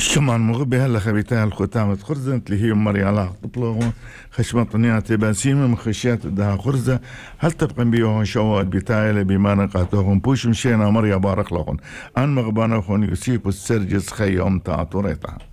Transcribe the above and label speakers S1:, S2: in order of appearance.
S1: كمان مغبي هلا خبيتها الختامة خرزة اللي هي مريالة طبلغون خشمطنيات باسيمة من خشيات دها خرزة هل تبقى بيوهن شواد بتايلة بما نقاتوهم بوش مشينا مريا بارك لغون أن مغبانا خون يسيب السرجس خيوم تاعتوريتا